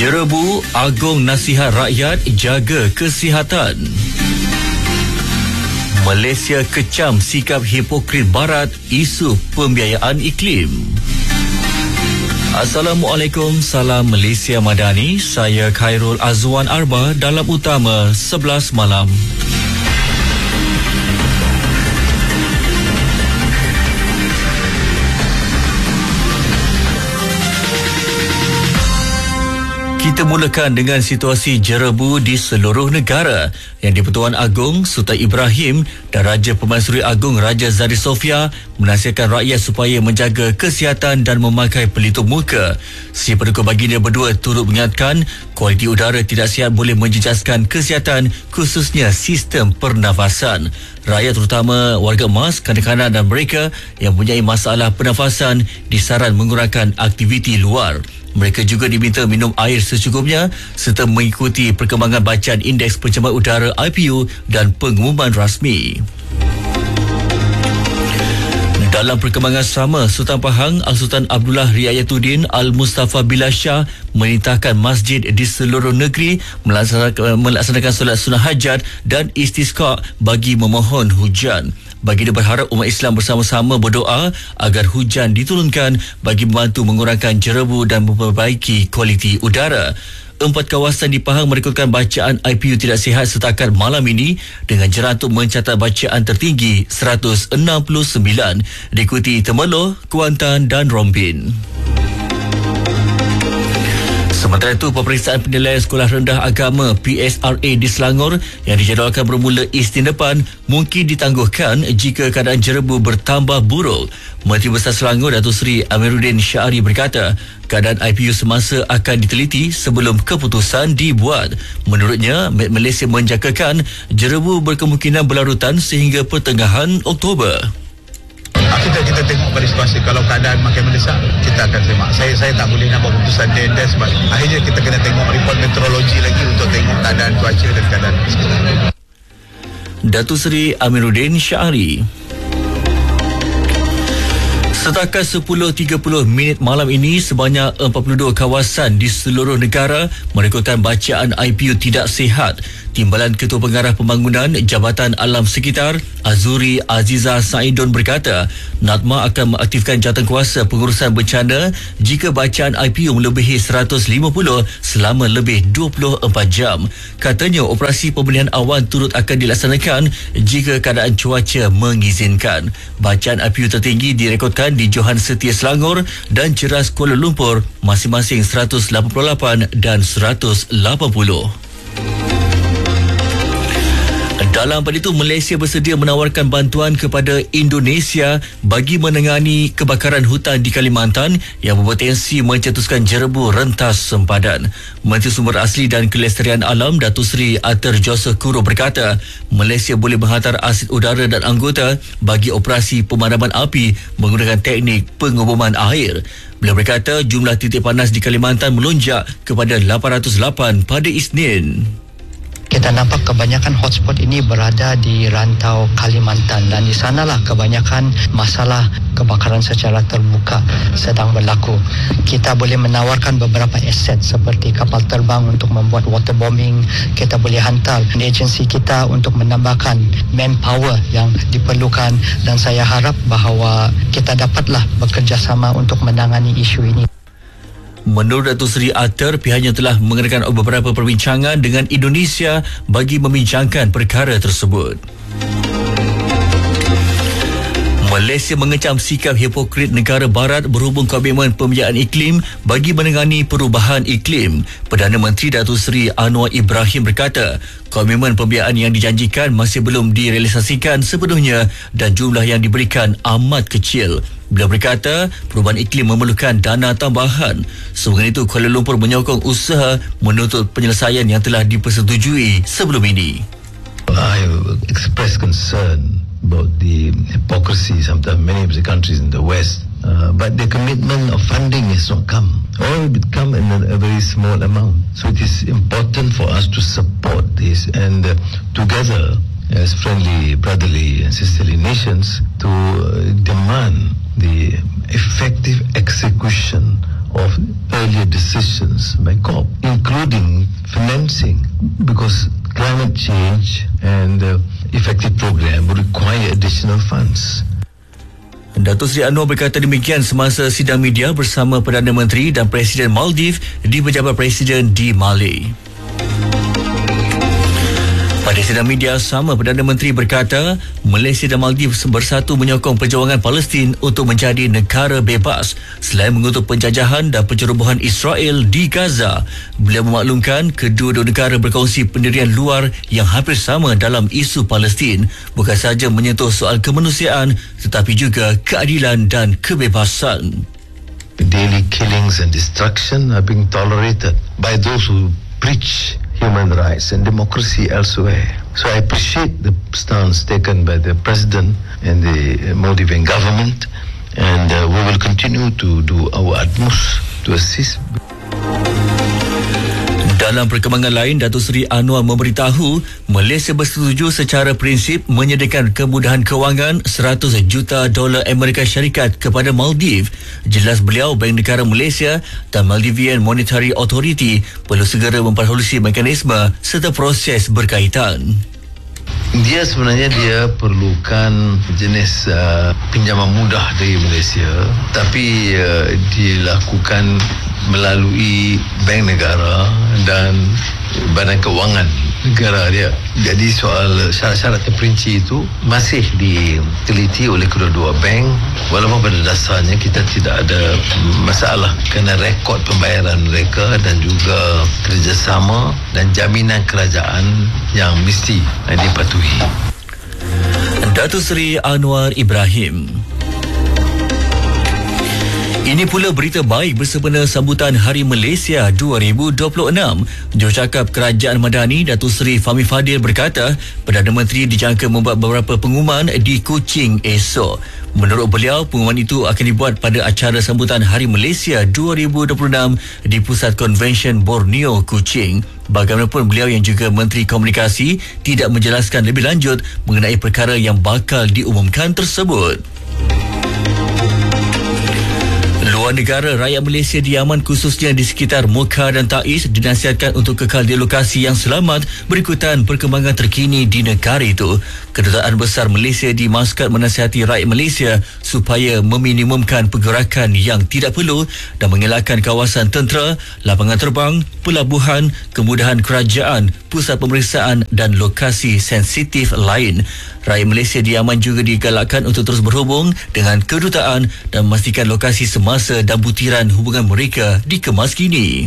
Jerebu Agung nasihat rakyat jaga kesihatan. Malaysia kecam sikap hipokrit Barat isu pembiayaan iklim. Assalamualaikum, salam Malaysia Madani. Saya Khairul Azwan Arba dalam Utama 11 Malam. Kita mulakan dengan situasi jerebu di seluruh negara yang di-Pertuan Agong Sultan Ibrahim dan Raja Pemansuri Agong Raja Zari Sofia menasihatkan rakyat supaya menjaga kesihatan dan memakai pelitup muka. Si pendukung baginda berdua turut mengingatkan kualiti udara tidak sihat boleh menjejaskan kesihatan, khususnya sistem pernafasan. Rakyat terutama warga emas, kanak-kanak dan mereka yang mempunyai masalah pernafasan disaran mengurangkan aktiviti luar. Mereka juga diminta minum air secukupnya serta mengikuti perkembangan bacaan Indeks Pencemaran Udara IPU dan pengumuman rasmi. Dalam perkembangan sama, Sultan Pahang Al-Sultan Abdullah Riayatuddin Al-Mustafa Billah Shah menitahkan masjid di seluruh negeri melaksanakan solat sunnah hajat dan istisqa bagi memohon hujan. Baginda berharap umat Islam bersama-sama berdoa agar hujan diturunkan bagi membantu mengurangkan jerebu dan memperbaiki kualiti udara. 4 kawasan di Pahang merekodkan bacaan IPU tidak sihat setakat malam ini dengan jerahan untuk mencatat bacaan tertinggi 169, diikuti Temerloh, Kuantan dan Rombin. Sementara itu, peperiksaan penilaian Sekolah Rendah Agama PSRA di Selangor yang dijadualkan bermula Isnin depan mungkin ditangguhkan jika keadaan jerebu bertambah buruk. Menteri Besar Selangor Datuk Seri Amiruddin Syahri berkata, keadaan IPU semasa akan diteliti sebelum keputusan dibuat. Menurutnya, Met Malaysia menjangkakan jerebu berkemungkinan berlarutan sehingga pertengahan Oktober. Kita tengok pada situasi. Kalau keadaan makin mendesak, kita akan terima. Saya tak boleh nak buat keputusan dan sebab akhirnya kita kena tengok report meteorologi lagi untuk tengok keadaan cuaca dan keadaan sekitar. Datuk Seri Amiruddin Syahri. Setakat 10.30 malam ini, sebanyak 42 kawasan di seluruh negara merekodkan bacaan IPU tidak sihat. Timbalan Ketua Pengarah Pembangunan Jabatan Alam Sekitar Azuri Aziza Saidon berkata, NADMA akan mengaktifkan jawatankuasa pengurusan bencana jika bacaan IPU melebihi 150 selama lebih 24 jam. Katanya operasi pemulihan awan turut akan dilaksanakan jika keadaan cuaca mengizinkan. Bacaan IPU tertinggi direkodkan di Johan Setia Selangor dan Ceras Kuala Lumpur masing-masing 188 dan 180. Dalam pada itu, Malaysia bersedia menawarkan bantuan kepada Indonesia bagi menangani kebakaran hutan di Kalimantan yang berpotensi mencetuskan jerebu rentas sempadan. Menteri Sumber Asli dan Kelestarian Alam Datuk Seri Arthur Joseph Kuro berkata, Malaysia boleh menghantar asid udara dan anggota bagi operasi pemadaman api menggunakan teknik pengubuman air. Beliau berkata jumlah titik panas di Kalimantan melonjak kepada 808 pada Isnin. Kita nampak kebanyakan hotspot ini berada di rantau Kalimantan dan di sanalah kebanyakan masalah kebakaran secara terbuka sedang berlaku. Kita boleh menawarkan beberapa aset seperti kapal terbang untuk membuat waterbombing. Kita boleh hantar agensi kita untuk menambahkan manpower yang diperlukan dan saya harap bahawa kita dapatlah bekerjasama untuk menangani isu ini. Menurut Datuk Seri Arthur, pihaknya telah mengadakan beberapa perbincangan dengan Indonesia bagi membincangkan perkara tersebut. Malaysia mengecam sikap hipokrit negara barat berhubung komitmen pembiayaan iklim bagi menangani perubahan iklim. Perdana Menteri Datuk Seri Anwar Ibrahim berkata, komitmen pembiayaan yang dijanjikan masih belum direalisasikan sepenuhnya dan jumlah yang diberikan amat kecil. Beliau berkata, perubahan iklim memerlukan dana tambahan. Sebelum itu, Kuala Lumpur menyokong usaha menuntut penyelesaian yang telah dipersetujui sebelum ini. I express concern about the hypocrisy sometimes many of the countries in the West, but the commitment of funding has not come, or it come in a very small amount. So it is important for us to support this and together as friendly, brotherly and sisterly nations to demand the effective execution of earlier decisions by COP, including financing, because climate change and effective program will require additional funds. Datuk Seri Anwar berkata demikian semasa sidang media bersama Perdana Menteri dan Presiden Maldives di Pejabat Presiden di Malé. Pada sidang media sama, Perdana Menteri berkata Malaysia dan Maldives bersatu menyokong perjuangan Palestin untuk menjadi negara bebas selain mengutuk penjajahan dan pencerobohan Israel di Gaza. Beliau memaklumkan kedua-dua negara berkongsi pendirian luar yang hampir sama dalam isu Palestin, bukan sahaja menyentuh soal kemanusiaan tetapi juga keadilan dan kebebasan. Daily killings and destruction are being tolerated by those who preach human rights and democracy elsewhere. So I appreciate the stance taken by the President and the Maldivian government, and we will continue to do our utmost to assist. Dalam perkembangan lain, Datuk Seri Anwar memberitahu Malaysia bersetuju secara prinsip menyediakan kemudahan kewangan $100 juta Amerika Syarikat kepada Maldives. Jelas beliau, Bank Negara Malaysia dan Maldivian Monetary Authority perlu segera memperholusi mekanisme serta proses berkaitan. Dia sebenarnya perlukan jenis pinjaman mudah dari Malaysia, tapi dilakukan melalui Bank Negara dan Badan Kewangan negara dia. Jadi soal syarat-syarat terperinci itu masih diteliti oleh kedua-dua bank, walaupun pada dasarnya kita tidak ada masalah kerana rekod pembayaran mereka dan juga kerjasama dan jaminan kerajaan yang mesti dipatuhi. Datuk Seri Anwar Ibrahim. Ini pula berita baik bersempena sambutan Hari Malaysia 2026. Jurucakap Kerajaan Madani Datuk Seri Fahmi Fadil berkata Perdana Menteri dijangka membuat beberapa pengumuman di Kuching esok. Menurut beliau, pengumuman itu akan dibuat pada acara sambutan Hari Malaysia 2026 di Pusat Konvensyen Borneo, Kuching. Bagaimanapun, beliau yang juga Menteri Komunikasi tidak menjelaskan lebih lanjut mengenai perkara yang bakal diumumkan tersebut. Luar negara, rakyat Malaysia di Yaman khususnya di sekitar Mukah dan Taiz dinasihatkan untuk kekal di lokasi yang selamat berikutan perkembangan terkini di negara itu. Kedutaan Besar Malaysia di Maskat menasihati rakyat Malaysia supaya meminimumkan pergerakan yang tidak perlu dan mengelakkan kawasan tentera, lapangan terbang, pelabuhan, kemudahan kerajaan, pusat pemeriksaan dan lokasi sensitif lain. Rakyat Malaysia di Yaman juga digalakkan untuk terus berhubung dengan kedutaan dan memastikan lokasi semasa dan butiran hubungan mereka dikemas kini.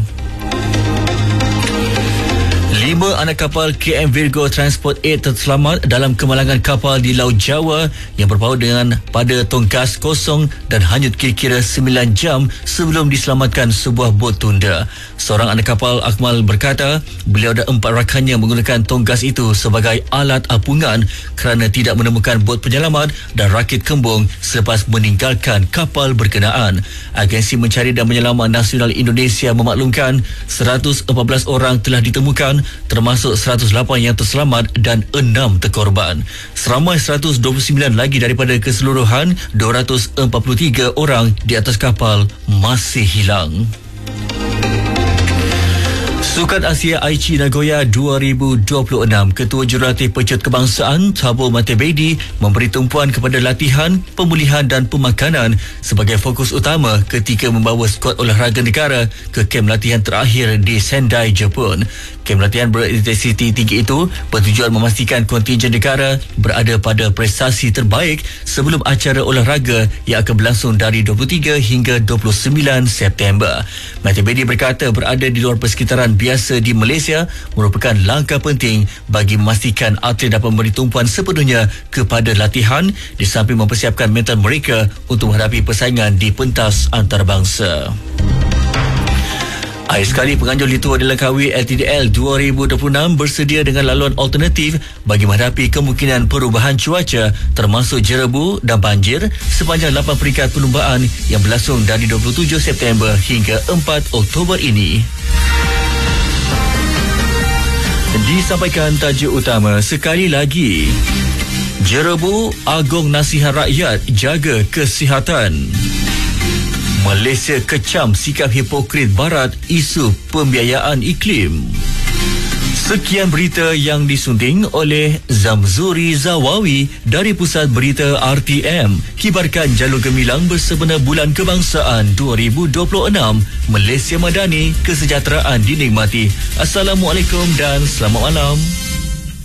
5 anak kapal KM Virgo Transport 8 terselamat dalam kemalangan kapal di Laut Jawa yang berpaut dengan pada tongkas kosong dan hanyut kira-kira 9 jam sebelum diselamatkan sebuah bot tunda. Seorang anak kapal, Akmal, berkata beliau dan 4 rakannya menggunakan tongkas itu sebagai alat apungan kerana tidak menemukan bot penyelamat dan rakit kembung selepas meninggalkan kapal berkenaan. Agensi Mencari dan Menyelamat Nasional Indonesia memaklumkan 114 orang telah ditemukan, termasuk 108 yang terselamat dan 6 terkorban. Seramai 129 lagi daripada keseluruhan 243 orang di atas kapal masih hilang. Sukan Asia Aichi Nagoya 2026, Ketua Jurulatih Pecut Kebangsaan Thabo Matebedi memberi tumpuan kepada latihan, pemulihan dan pemakanan sebagai fokus utama ketika membawa skuad olahraga negara ke kem latihan terakhir di Sendai, Jepun. Kem latihan berintensiti tinggi itu bertujuan memastikan kontingen negara berada pada prestasi terbaik sebelum acara olahraga yang akan berlangsung dari 23 hingga 29 September. Matebedi berkata berada di luar persekitaran biasa di Malaysia merupakan langkah penting bagi memastikan atlet dapat memberi tumpuan sepenuhnya kepada latihan di samping mempersiapkan mental mereka untuk menghadapi persaingan di pentas antarabangsa. Akhir sekali, penganjur litua di Langkawi LTDL 2026 bersedia dengan laluan alternatif bagi menghadapi kemungkinan perubahan cuaca termasuk jerebu dan banjir sepanjang 8 peringkat perlumbaan yang berlangsung dari 27 September hingga 4 Oktober ini. Disampaikan tajuk utama sekali lagi. Jerebu, Agong nasihat rakyat jaga kesihatan. Malaysia kecam sikap hipokrit Barat isu pembiayaan iklim. Sekian berita yang disunting oleh Zamzuri Zawawi dari Pusat Berita RTM. Kibarkan jalur gemilang bersebenar Bulan Kebangsaan 2026. Malaysia Madani, kesejahteraan dinikmati. Assalamualaikum dan selamat malam.